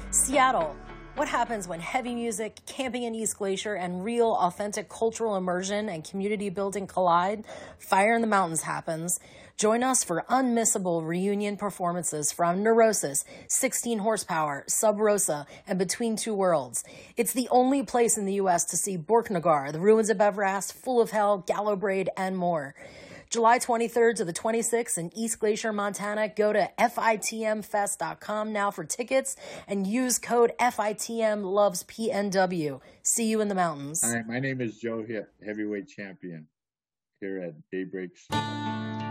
Seattle. What happens when heavy music, camping in East Glacier, and real, authentic cultural immersion and community building collide? Fire in the Mountains happens. Join us for unmissable reunion performances from Neurosis, 16 Horsepower, Sub Rosa, and Between Two Worlds. It's the only place in the U.S. to see Borknagar, the ruins of Everast, Full of Hell, Gallow Braid, and more. July 23rd to the 26th in East Glacier, Montana. Go to fitmfest.com now for tickets and use code FITMLovesPNW. See you in the mountains. Hi, my name is Joe Hitt, heavyweight champion here at Daybreak.